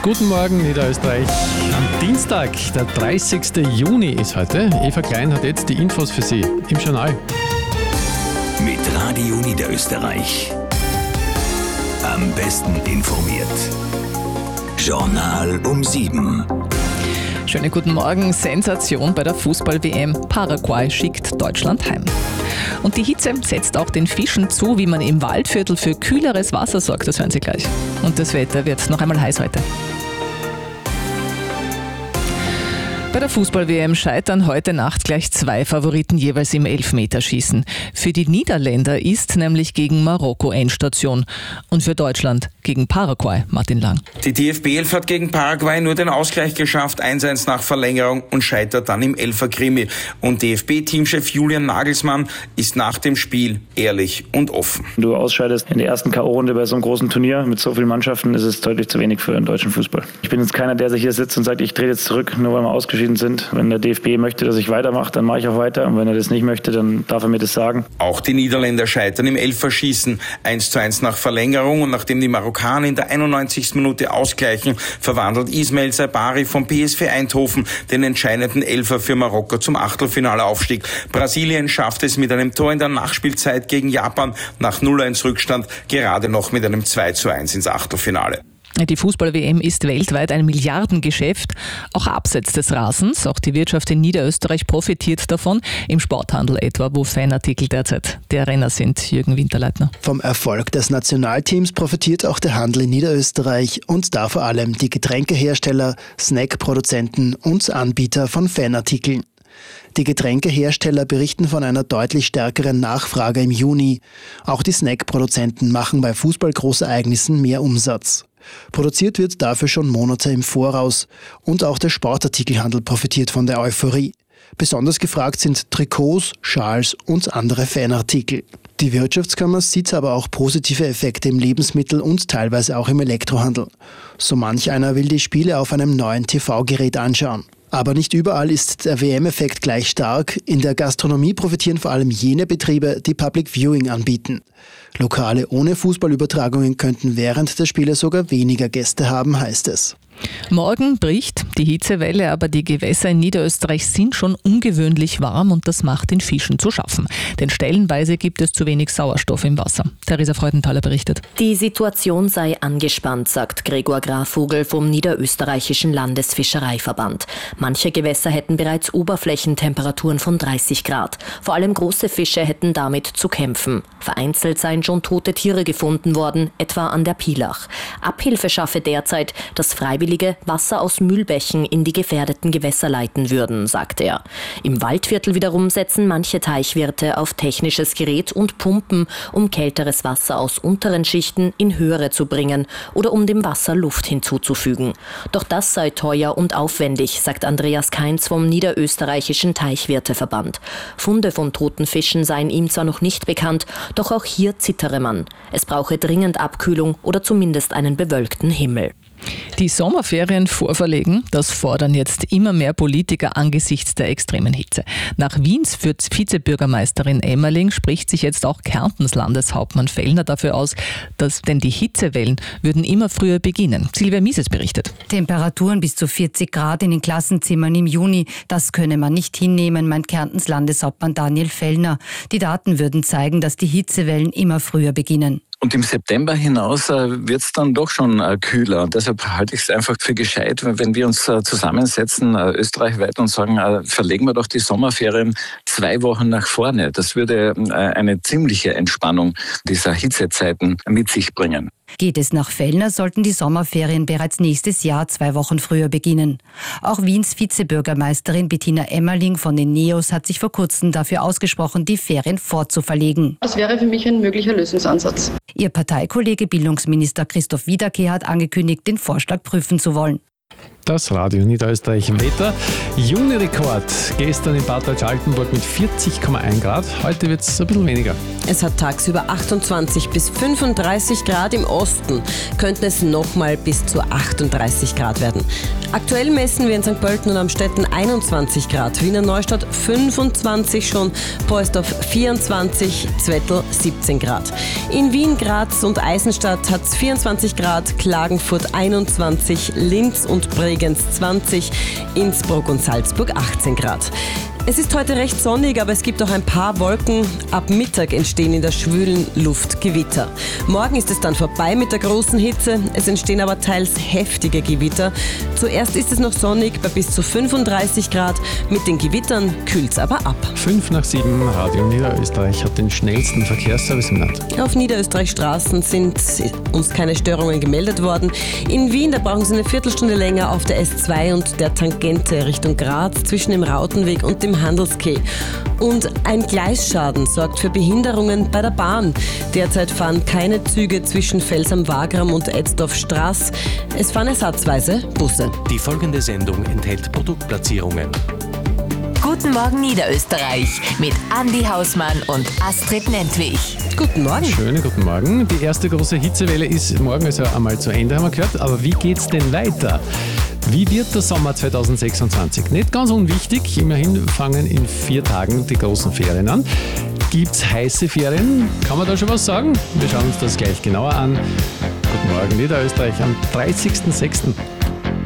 Guten Morgen, Niederösterreich. Am Dienstag, der 30. Juni ist heute. Eva Klein hat jetzt die Infos für Sie im Journal. Mit Radio Niederösterreich. Am besten informiert. Journal um 7. Schönen guten Morgen. Sensation bei der Fußball-WM. Paraguay schickt Deutschland heim. Und die Hitze setzt auch den Fischen zu, wie man im Waldviertel für kühleres Wasser sorgt. Das hören Sie gleich. Und das Wetter wird noch einmal heiß heute. Bei der Fußball-WM scheitern heute Nacht gleich 2 Favoriten jeweils im Elfmeterschießen. Für die Niederländer ist nämlich gegen Marokko Endstation und für Deutschland gegen Paraguay Martin Lang. Die DFB 11 hat gegen Paraguay nur den Ausgleich geschafft, 1-1 nach Verlängerung und scheitert dann im Elfer-Krimi. Und DFB-Teamchef Julian Nagelsmann ist nach dem Spiel ehrlich und offen. Wenn du ausscheidest in der ersten K.O.-Runde bei so einem großen Turnier mit so vielen Mannschaften, ist es deutlich zu wenig für den deutschen Fußball. Ich bin jetzt keiner, der sich hier sitzt und sagt, ich drehe jetzt zurück, nur weil wir ausgeschieden sind. Wenn der DFB möchte, dass ich weitermache, dann mache ich auch weiter. Und wenn er das nicht möchte, dann darf er mir das sagen. Auch die Niederländer scheitern im Elferschießen. 1:1 nach Verlängerung und nachdem die Marokkaner in der 91. Minute ausgleichen, verwandelt Ismail Sabari vom PSV Eindhoven den entscheidenden Elfer für Marokko zum Achtelfinaleaufstieg. Brasilien schafft es mit einem Tor in der Nachspielzeit gegen Japan nach 0:1 Rückstand gerade noch mit einem 2:1 ins Achtelfinale. Die Fußball-WM ist weltweit ein Milliardengeschäft, auch abseits des Rasens. Auch die Wirtschaft in Niederösterreich profitiert davon, im Sporthandel etwa, wo Fanartikel derzeit der Renner sind. Jürgen Winterleitner. Vom Erfolg des Nationalteams profitiert auch der Handel in Niederösterreich und da vor allem die Getränkehersteller, Snackproduzenten und Anbieter von Fanartikeln. Die Getränkehersteller berichten von einer deutlich stärkeren Nachfrage im Juni. Auch die Snackproduzenten machen bei Fußballgroßereignissen mehr Umsatz. Produziert wird dafür schon Monate im Voraus. Und auch der Sportartikelhandel profitiert von der Euphorie. Besonders gefragt sind Trikots, Schals und andere Fanartikel. Die Wirtschaftskammer sieht aber auch positive Effekte im Lebensmittel- und teilweise auch im Elektrohandel. So manch einer will die Spiele auf einem neuen TV-Gerät anschauen. Aber nicht überall ist der WM-Effekt gleich stark. In der Gastronomie profitieren vor allem jene Betriebe, die Public Viewing anbieten. Lokale ohne Fußballübertragungen könnten während der Spiele sogar weniger Gäste haben, heißt es. Morgen bricht die Hitzewelle, aber die Gewässer in Niederösterreich sind schon ungewöhnlich warm und das macht den Fischen zu schaffen. Denn stellenweise gibt es zu wenig Sauerstoff im Wasser. Theresa Freudenthaler berichtet. Die Situation sei angespannt, sagt Gregor Grafvogel vom Niederösterreichischen Landesfischereiverband. Manche Gewässer hätten bereits Oberflächentemperaturen von 30 Grad. Vor allem große Fische hätten damit zu kämpfen. Vereinzelt seien schon tote Tiere gefunden worden, etwa an der Pielach. Abhilfe schaffe derzeit, dass Freiwillige Wasser aus Mühlbächen in die gefährdeten Gewässer leiten würden, sagt er. Im Waldviertel wiederum setzen manche Teichwirte auf technisches Gerät und Pumpen, um kälteres Wasser aus unteren Schichten in höhere zu bringen oder um dem Wasser Luft hinzuzufügen. Doch das sei teuer und aufwendig, sagt Andreas Kainz vom Niederösterreichischen Teichwirteverband. Funde von toten Fischen seien ihm zwar noch nicht bekannt, doch auch hier zittere man. Es brauche dringend Abkühlung oder zumindest einen bewölkten Himmel. Die Sommerferien vorverlegen, das fordern jetzt immer mehr Politiker angesichts der extremen Hitze. Nach Wiens Vizebürgermeisterin Emmerling spricht sich jetzt auch Kärntens Landeshauptmann Fellner dafür aus, denn die Hitzewellen würden immer früher beginnen. Silvia Mieses berichtet. Temperaturen bis zu 40 Grad in den Klassenzimmern im Juni, das könne man nicht hinnehmen, meint Kärntens Landeshauptmann Daniel Fellner. Die Daten würden zeigen, dass die Hitzewellen immer früher beginnen. Und im September hinaus wird es dann doch schon kühler. Und deshalb halte ich es einfach für gescheit, wenn wir uns zusammensetzen, österreichweit, und sagen, verlegen wir doch die Sommerferien 2 Wochen nach vorne. Das würde eine ziemliche Entspannung dieser Hitzezeiten mit sich bringen. Geht es nach Fellner, sollten die Sommerferien bereits nächstes Jahr 2 Wochen früher beginnen. Auch Wiens Vizebürgermeisterin Bettina Emmerling von den NEOS hat sich vor kurzem dafür ausgesprochen, die Ferien fortzuverlegen. Das wäre für mich ein möglicher Lösungsansatz. Ihr Parteikollege Bildungsminister Christoph Wiederkehr hat angekündigt, den Vorschlag prüfen zu wollen. Das Radio Niederösterreich Wetter. Juni-Rekord gestern in Bad Deutsch-Altenburg mit 40,1 Grad. Heute wird es ein bisschen weniger. Es hat tagsüber 28 bis 35 Grad. Im Osten könnten es nochmal bis zu 38 Grad werden. Aktuell messen wir in St. Pölten und Amstetten 21 Grad. Wiener Neustadt 25 schon, Poesdorf 24, Zwettl 17 Grad. In Wien, Graz und Eisenstadt hat es 24 Grad, Klagenfurt 21, Linz und Bregenz 20, Innsbruck und Salzburg 18 Grad. Es ist heute recht sonnig, aber es gibt auch ein paar Wolken. Ab Mittag entstehen in der schwülen Luft Gewitter. Morgen ist es dann vorbei mit der großen Hitze. Es entstehen aber teils heftige Gewitter. Zuerst ist es noch sonnig bei bis zu 35 Grad. Mit den Gewittern kühlt es aber ab. 5 nach 7, Radio Niederösterreich hat den schnellsten Verkehrsservice im Land. Auf Niederösterreich Straßen sind uns keine Störungen gemeldet worden. In Wien, da brauchen Sie eine Viertelstunde länger auf der S2 und der Tangente Richtung Graz zwischen dem Rautenweg und dem Handelskeh. Und ein Gleisschaden sorgt für Behinderungen bei der Bahn. Derzeit fahren keine Züge zwischen Fels am Wagram und Etzdorf-Straß. Es fahren ersatzweise Busse. Die folgende Sendung enthält Produktplatzierungen. Guten Morgen Niederösterreich mit Andi Hausmann und Astrid Nentwich. Guten Morgen. Schönen guten Morgen. Die erste große Hitzewelle ist morgen also einmal zu Ende, haben wir gehört. Aber wie geht's denn weiter? Wie wird der Sommer 2026? Nicht ganz unwichtig, immerhin fangen in 4 Tagen die großen Ferien an. Gibt's heiße Ferien? Kann man da schon was sagen? Wir schauen uns das gleich genauer an. Guten Morgen Niederösterreich am 30.06.